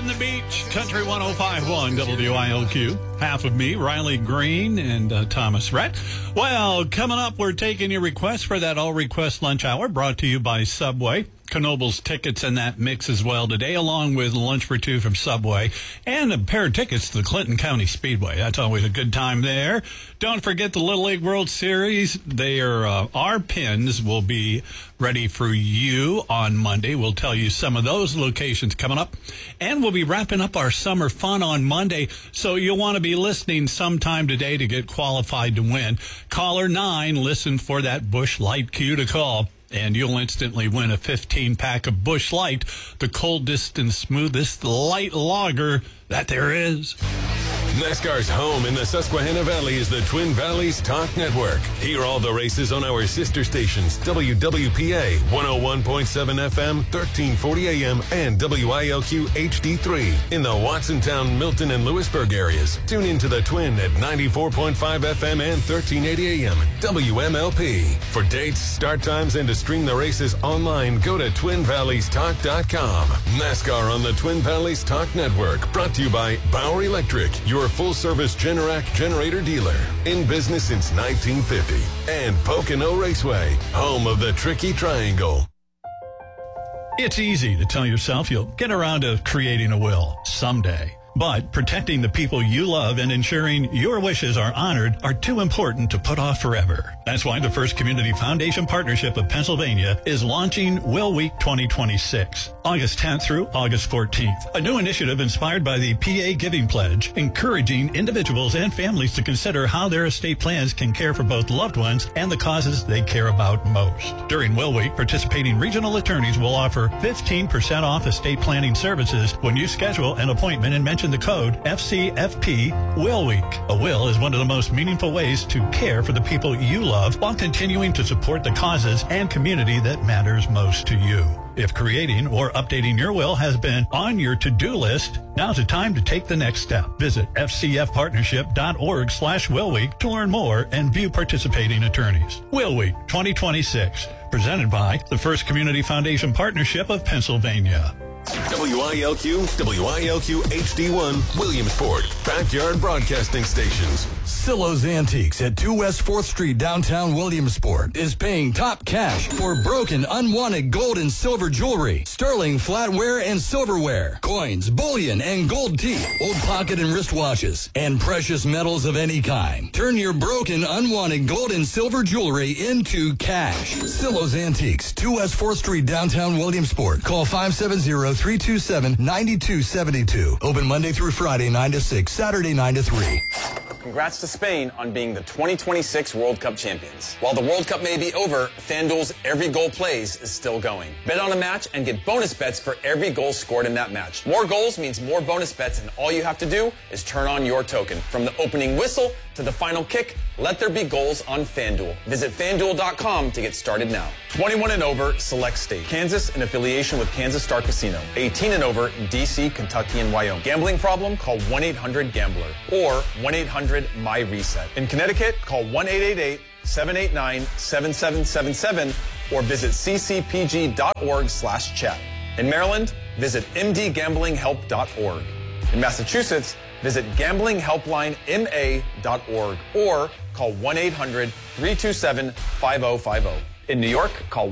from the beach, Country 105.1 WILQ. Half of me, Riley Green, and Thomas Rhett. Well, coming up, we're taking your requests for that all-request lunch hour, brought to you by Subway. Knoebels tickets in that mix as well today, along with lunch for two from Subway and a pair of tickets to the Clinton County Speedway. That's always a good time there. Don't forget the Little League World Series. Our pins will be ready for you on Monday. We'll tell you some of those locations coming up. And we'll be wrapping up our summer fun on Monday, so you'll want to be listening sometime today to get qualified to win. Caller 9, listen for that Busch Light cue to call, and you'll instantly win a 15-pack of Busch Light, the coldest and smoothest light lager that there is. NASCAR's home in the Susquehanna Valley is the Twin Valleys Talk Network. Hear all the races on our sister stations, WWPA 101.7 FM, 1340 AM, and WILQ HD3 in the Watsontown, Milton, and Lewisburg areas. Tune into the Twin at 94.5 FM and 1380 AM, WMLP. For dates, start times, and to stream the races online, go to TwinValleysTalk.com. NASCAR on the Twin Valleys Talk Network, brought to you by Bauer Electric, your full-service Generac generator dealer. In business since 1950. And Pocono Raceway, home of the Tricky Triangle. It's easy to tell yourself you'll get around to creating a will someday. But protecting the people you love and ensuring your wishes are honored are too important to put off forever. That's why the First Community Foundation Partnership of Pennsylvania is launching Will Week 2026, August 10th through August 14th. A new initiative inspired by the PA Giving Pledge, encouraging individuals and families to consider how their estate plans can care for both loved ones and the causes they care about most. During Will Week, participating regional attorneys will offer 15% off estate planning services when you schedule an appointment and mention the code FCFP Will Week. A will is one of the most meaningful ways to care for the people you love while continuing to support the causes and community that matters most to you. If creating or updating your will has been on your to-do list, now's the time to take the next step. Visit fcfpartnership.org/Will Week to learn more and view participating attorneys. Will Week 2026, presented by the First Community Foundation Partnership of Pennsylvania. WILQ, WILQ HD1, Williamsport, backyard broadcasting stations. Silo's Antiques at 2 West 4th Street, downtown Williamsport, is paying top cash for broken, unwanted gold and silver jewelry, sterling flatware and silverware, coins, bullion, and gold teeth, old pocket and wristwatches, and precious metals of any kind. Turn your broken, unwanted gold and silver jewelry into cash. Silo's Antiques, 2 West 4th Street, downtown Williamsport. Call 570-327-9272. Open Monday through Friday, 9 to 6, Saturday, 9 to 3. Congrats to Spain on being the 2026 World Cup champions. While the World Cup may be over, FanDuel's Every Goal Plays is still going. Bet on a match and get bonus bets for every goal scored in that match. More goals means more bonus bets, and all you have to do is turn on your token. From the opening whistle to the final kick, let there be goals on FanDuel. Visit FanDuel.com to get started now. 21 and over, select state. Kansas in affiliation with Kansas Star Casino. 18 and over, D.C., Kentucky, and Wyoming. Gambling problem? Call 1-800-GAMBLER or 1-800-MY-RESET. In Connecticut, call 1-888-789-7777 or visit ccpg.org/chat. In Maryland, visit mdgamblinghelp.org. In Massachusetts, visit gamblinghelplinema.org or call 1-800-327-5050. In New York, call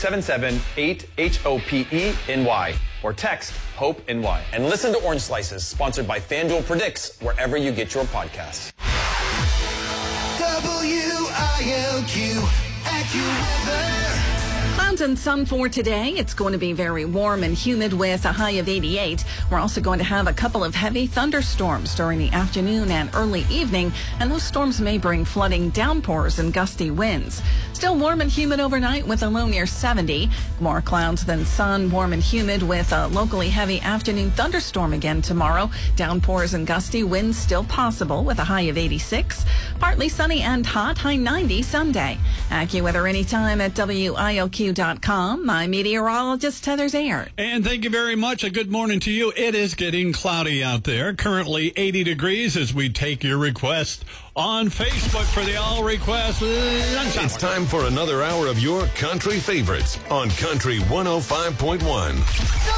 1-877-8-HOPE-NY or text HOPE-NY. And listen to Orange Slices, sponsored by FanDuel Predicts, wherever you get your podcasts. WILQ AccuWeather. Clouds and sun for today. It's going to be very warm and humid with a high of 88. We're also going to have a couple of heavy thunderstorms during the afternoon and early evening, and those storms may bring flooding, downpours, and gusty winds. Still warm and humid overnight with a low near 70. More clouds than sun, warm and humid with a locally heavy afternoon thunderstorm again tomorrow. Downpours and gusty winds still possible with a high of 86. Partly sunny and hot, high 90 Sunday. AccuWeather anytime at WILQ.com. My meteorologist, Heather Zayer. And thank you very much. A good morning to you. It is getting cloudy out there. Currently 80 degrees as we take your request on Facebook for the All Request Lunch Hour. It's time for another hour of your country favorites on Country 105.1.